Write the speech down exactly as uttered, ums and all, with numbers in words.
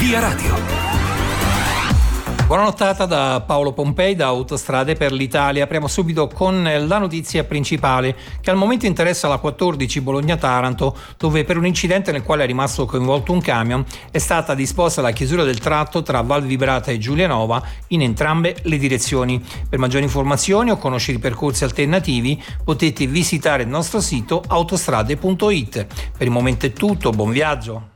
Via Radio. Buona nottata da Paolo Pompei da Autostrade per l'Italia. Apriamo subito con la notizia principale che al momento interessa la quattordici Bologna-Taranto, dove per un incidente nel quale è rimasto coinvolto un camion è stata disposta la chiusura del tratto tra Val Vibrata e Giulianova in entrambe le direzioni. Per maggiori informazioni o conoscere i percorsi alternativi potete visitare il nostro sito autostrade punto it. Per il momento è tutto, buon viaggio.